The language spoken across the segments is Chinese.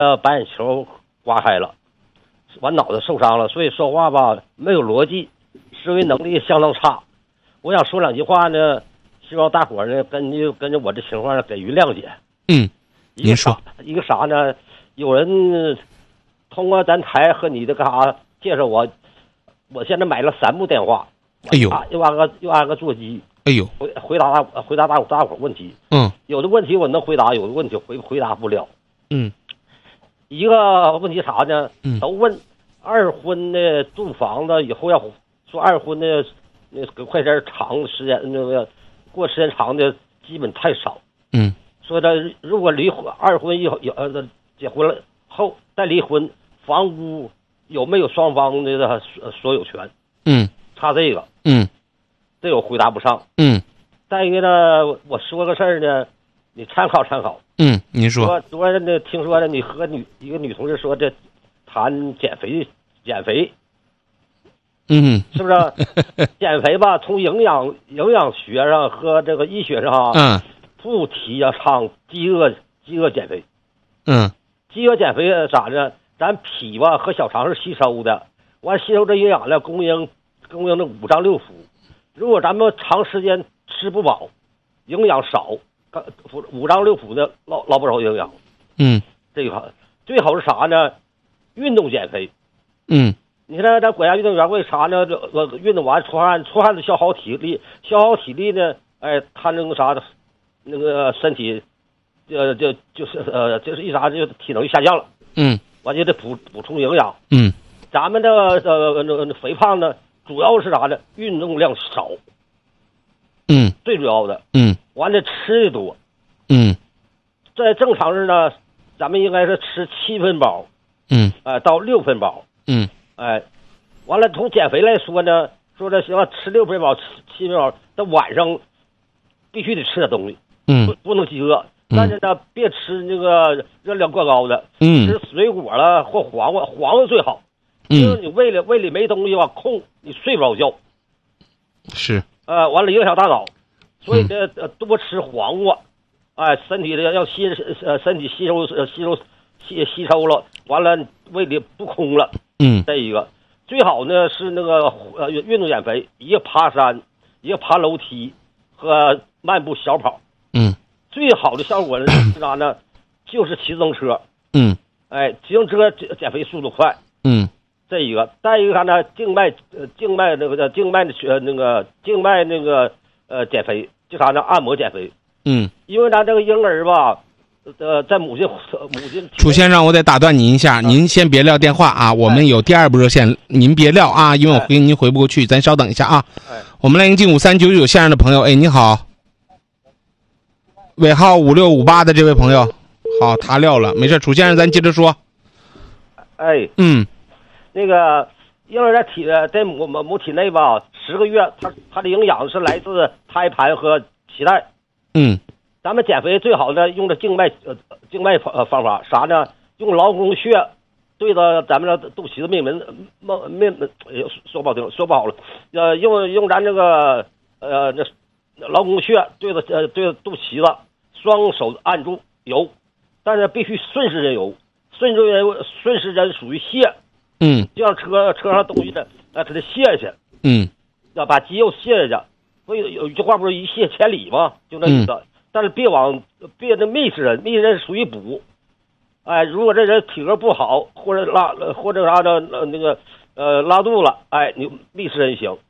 白眼球刮开了，完脑袋受伤了，所以说话吧没有逻辑，思维能力相当差。我想说两句话呢，希望大伙呢根据我这情况呢给予谅解。 您说一个啥呢？有人通过咱台和你的干啥介绍我现在买了3部电话， 哎呦， 又安个座机， 哎呦， 回答大伙问题。有的问题我能回答，有的问题回答不了。一个问题啥呢？都问二婚的住房子以后要说二婚的那个快点长时间，那个过时间长的基本太少。说的如果离婚二婚以后结婚了后再离婚，房屋有没有双方的所有权？差这个。这我回答不上。再一个呢，我说个事儿呢，你参考参考。 您说。 昨天呢，听说呢，你和一个女同事说这谈减肥，是不是？减肥吧，从营养学上和这个医学上不提倡饥饿减肥。饥饿减肥咋呢？咱脾吧和小肠是吸收的，完吸收这营养呢，供应这五脏六腑。如果咱们长时间吃不饱，营养少，五脏六腑呢捞不着营养。这个最好是啥呢？运动减肥。你看咱国家运动员为啥呢？运动完出汗的消耗体力呢？他那个啥的，那个身体，就是一啥就体能就下降了。完就得补充营养。咱们的肥胖呢，主要是啥呢？运动量少。最主要的。完了吃的多。在正常日呢，咱们应该是吃7分饱。到6分饱。完了从减肥来说呢，说这行吃6分饱、7分饱，到晚上必须得吃点东西。不能饥饿。但是呢，别吃那个热量过高的。吃水果了或黄瓜最好。因为你胃里没东西吧，空你睡不着觉。 是。 完了影响大脑，所以呢，多吃黄瓜。身体的要身体吸收了，完了胃里不空了。这一个最好呢是那个运动减肥，一个爬山，一个爬楼梯和漫步小跑。最好的效果呢是啥呢？就是骑自行车。骑自行车减肥速度快。这一个，再一个啥呢？静脉减肥，就啥呢？按摩减肥。因为咱这个婴儿吧，在母亲。 楚先生，我得打断您一下，您先别撂电话啊，我们有第2部热线，您别撂啊，因为我您回不过去，咱稍等一下啊。我们来迎进5399线上的朋友，你好，尾号5658的这位朋友，好，他撂了，没事，楚先生，咱接着说。 那个婴儿在母体内吧，10个月，它的营养是来自胎盘和脐带。咱们减肥最好的用的静脉方法啥呢？用劳宫穴对着咱们的肚脐的命门，说不好了。用咱这个劳宫穴对着肚脐子，双手按住揉，但是必须顺时针揉，顺时针属于泻。就像车上东西呢，给它卸下去。要把肌肉卸下去。不有一句话不是一泻千里吗？就那意思。但是别那密实人属于补。如果这人体格不好，或者啥的那个拉肚了，你密实人行。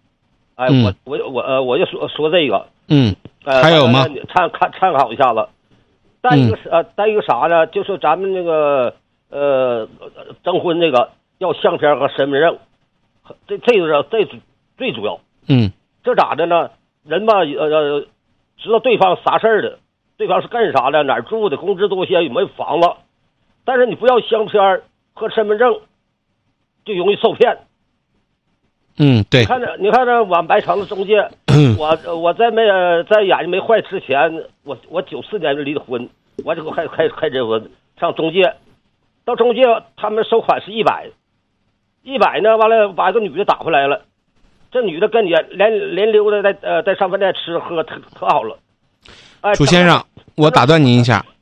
我就说这个。 还有吗？ 参考一下子。再一个啥呢？就是咱们那个征婚这个要相片和身份证，这个最主要。这咋的呢？人吧知道对方啥事儿的，对方是干啥的，哪儿住的，工资多些，有没有房子。但是你不要相片和身份证，就容易受骗。 对。 你看这晚白城的中介，我在眼睛没坏之前，我94年就离的婚，我就开结婚，上中介，到中介他们收款是100呢，完了把一个女的打回来了。这女的跟你连溜达在上饭店吃喝特好了。 楚先生，我打断您一下，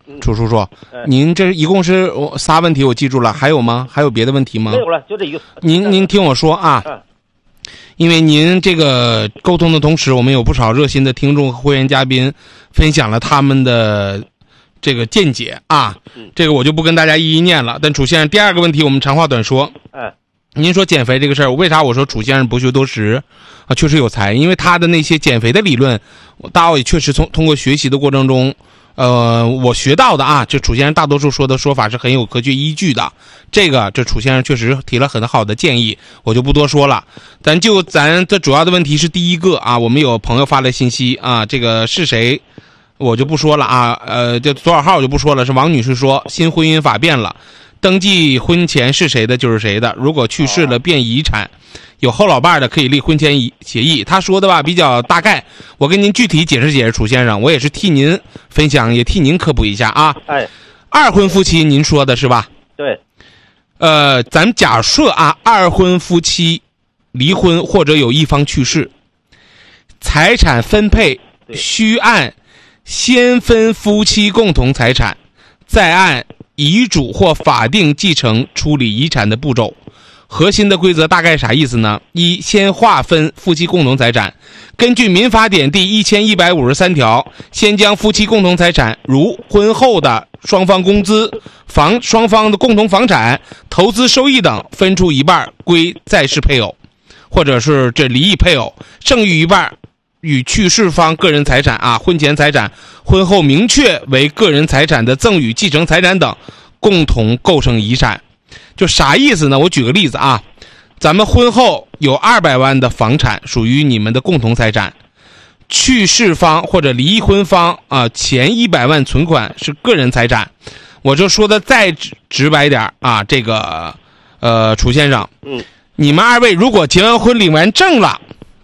楚叔叔，您这一共是仨问题，我记住了，还有吗？还有别的问题吗？ 没有了，就这一个。 您听我说啊，因为您这个沟通的同时，我们有不少热心的听众和会员嘉宾分享了他们的这个见解啊，这个我就不跟大家一一念了。但楚先生，第二个问题我们长话短说。您说减肥这个事儿，为啥我说楚先生博学多识啊，确实有才？因为他的那些减肥的理论，大奥也确实通过学习的过程中，我学到的啊，这楚先生大多数说的说法是很有科学依据的。这楚先生确实提了很好的建议，我就不多说了。咱这主要的问题是第一个啊，我们有朋友发来信息啊，这个是谁？我就不说了啊，这多少号我就不说了。是王女士说，新婚姻法变了，登记婚前是谁的就是谁的，如果去世了变遗产，有后老伴的可以立婚前协议。他说的吧比较大概，我跟您具体解释解释，楚先生，我也是替您分享，也替您科普一下啊。二婚夫妻您说的是吧？ 对。 咱假设啊，二婚夫妻离婚或者有一方去世，财产分配需按先分夫妻共同财产，再按遗嘱或法定继承处理遗产的步骤。核心的规则大概啥意思呢？一，先划分夫妻共同财产，根据民法典第1153条，先将夫妻共同财产，如婚后的双方工资、双方的共同房产、投资收益等，分出一半归在世配偶，或者是这离异配偶，剩余一半与去世方个人财产啊，婚前财产、婚后明确为个人财产的赠与继承财产等，共同构成遗产。就啥意思呢？我举个例子啊，咱们婚后有200万的房产属于你们的共同财产，去世方或者离婚方啊，前100万存款是个人财产。我就说的再直白点啊，这个楚先生，你们二位如果结完婚领完证了，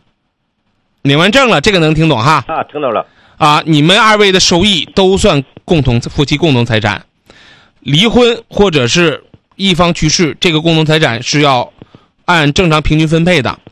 这个能听懂哈？ 啊，听懂了。 啊，你们二位的收益都算夫妻共同财产。离婚或者是一方去世，这个共同财产是要按正常平均分配的。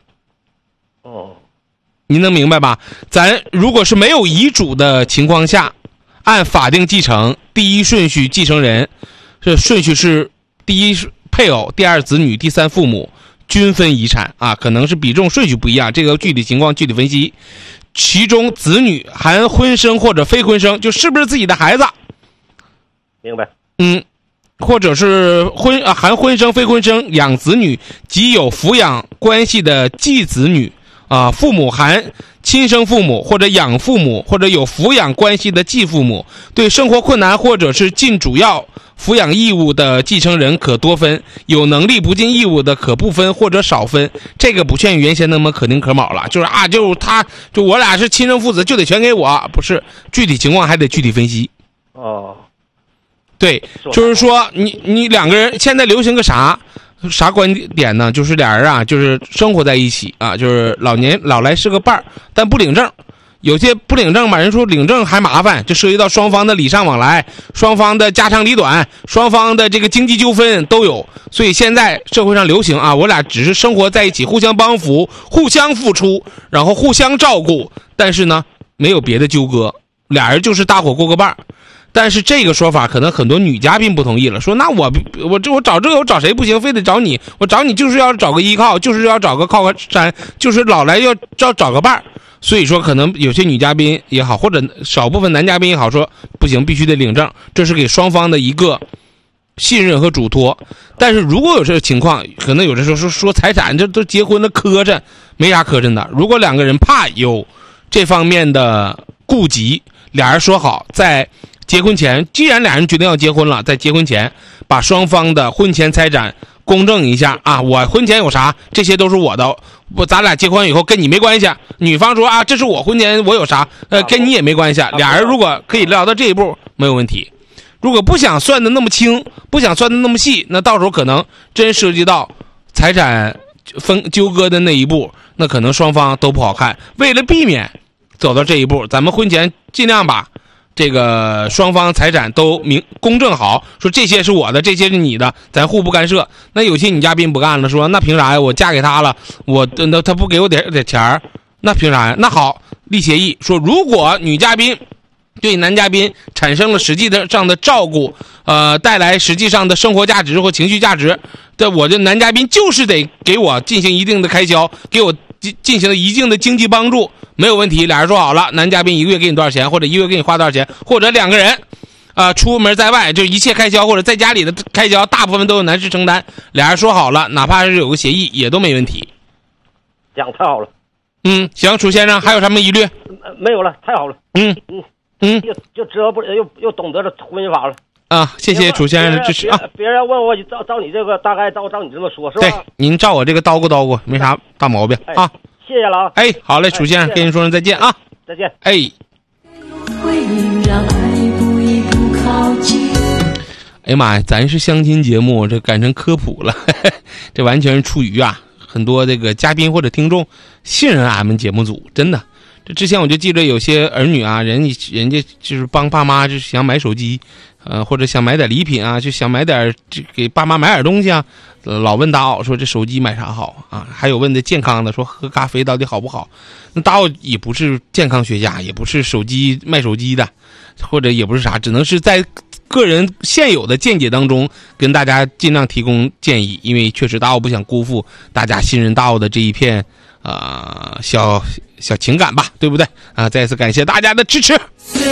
您能明白吧？咱如果是没有遗嘱的情况下，按法定继承，第一顺序继承人，这顺序是第一配偶，第二子女，第三父母，均分遗产啊，可能是比重顺序不一样，这个具体情况具体分析。其中子女含婚生或者非婚生，就是不是自己的孩子， 明白？ 或者是含婚生非婚生养子女及有抚养关系的继子女啊，父母含亲生父母或者养父母或者有抚养关系的继父母，对生活困难或者是尽主要抚养义务的继承人可多分，有能力不尽义务的可不分或者少分。这个不像原先那么可丁可卯了，就是啊，就我俩是亲生父子就得全给我，不是，具体情况还得具体分析。对，就是说你两个人现在流行个啥观点呢？就是俩人啊，就是生活在一起啊，就是老来是个伴儿，但不领证。有些不领证吧，人说领证还麻烦，这涉及到双方的礼尚往来，双方的家长里短，双方的这个经济纠纷都有。所以现在社会上流行啊，我俩只是生活在一起，互相帮扶，互相付出，然后互相照顾，但是呢没有别的纠葛，俩人就是搭伙过个伴儿。但是这个说法可能很多女嘉宾不同意了，说那我找这个我找谁不行，非得找你，我找你就是要找个依靠，就是要找个靠山，就是老来要找个伴儿。所以说可能有些女嘉宾也好，或者少部分男嘉宾也好，说不行，必须得领证，这是给双方的一个信任和嘱托。但是如果有这个情况，可能有的时候说财产这都结婚了磕碜，没啥磕碜的。如果两个人怕有这方面的顾及，俩人说好在结婚前，既然俩人决定要结婚了，在结婚前把双方的婚前财产公证一下啊，我婚前有啥，这些都是我的，咱俩结婚以后跟你没关系。女方说啊，这是我婚前我有啥，跟你也没关系。俩人如果可以聊到这一步，没有问题。如果不想算的那么清，不想算的那么细，那到时候可能真涉及到财产纠葛的那一步，那可能双方都不好看。为了避免走到这一步，咱们婚前尽量把这个双方财产都公证好，说这些是我的，这些是你的，咱互不干涉。那有些女嘉宾不干了，说那凭啥呀？我嫁给他了，那他不给我点钱，那凭啥呀？那好，立协议说，如果女嘉宾对男嘉宾产生了实际上的照顾，带来实际上的生活价值或情绪价值，我的男嘉宾就是得给我进行一定的开销，给我进行了一定的经济帮助，没有问题。俩人说好了，男嘉宾1个月给你多少钱，或者1个月给你花多少钱，或者2个人出门在外就一切开销或者在家里的开销大部分都由男士承担，俩人说好了，哪怕是有个协议也都没问题。 讲太好了。 行，楚先生还有什么疑虑？ 没有了，太好了。就知道不又懂得了婚姻法了啊！谢谢楚先生的支持啊！ 别人问我照你这个大概照你这么说，是吧？ 对，您照我这个叨咕，没啥大毛病啊！ 谢谢了啊！ 好嘞，楚先生，跟您说声再见啊！ 再见。 哎呀妈呀，咱是相亲节目，这改成科普了，这完全是出于很多这个嘉宾或者听众信任俺们节目组，真的。这之前我就记着有些儿女人家就是帮爸妈就是想买手机，或者想买点礼品就想买点给爸妈买点东西老问大奥说这手机买啥好还有问的健康的说喝咖啡到底好不好。那大奥也不是健康学家，也不是卖手机的，或者也不是啥，只能是在个人现有的见解当中跟大家尽量提供建议，因为确实大奥不想辜负大家信任大奥的这一片小情感吧，对不对再次感谢大家的支持。